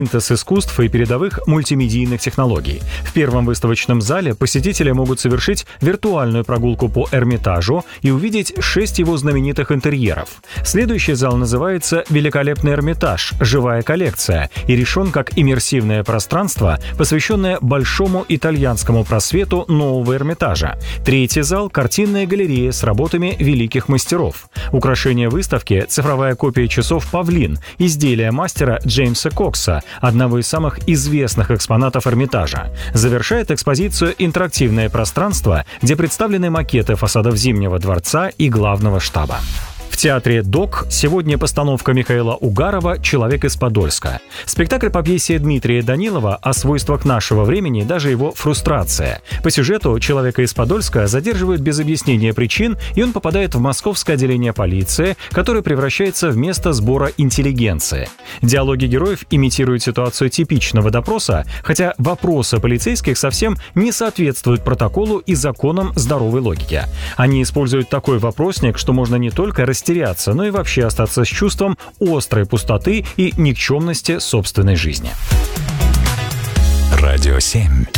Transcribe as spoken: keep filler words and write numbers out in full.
синтез искусств и передовых мультимедийных технологий. В первом выставочном зале посетители могут совершить виртуальную прогулку по Эрмитажу и увидеть шесть его знаменитых интерьеров. Следующий зал называется «Великолепный Эрмитаж. Живая коллекция» и решен как иммерсивное пространство, посвященное большому итальянскому просвету нового Эрмитажа. Третий зал — картинная галерея с работами великих мастеров. Украшение выставки — цифровая копия часов «Павлин», изделие мастера Джеймса Кокса, одного из самых известных экспонатов Эрмитажа. Завершает экспозицию интерактивное пространство, где представлены макеты фасадов Зимнего дворца и главного штаба. В театре «Док» сегодня постановка Михаила Угарова «Человек из Подольска». Спектакль по пьесе Дмитрия Данилова о свойствах нашего времени, даже его фрустрация. По сюжету человека из Подольска задерживают без объяснения причин, и он попадает в московское отделение полиции, которое превращается в место сбора интеллигенции. Диалоги героев имитируют ситуацию типичного допроса, хотя вопросы полицейских совсем не соответствуют протоколу и законам здоровой логики. Они используют такой вопросник, что можно не только растеряться, но и вообще остаться с чувством острой пустоты и никчемности собственной жизни. Радио семь.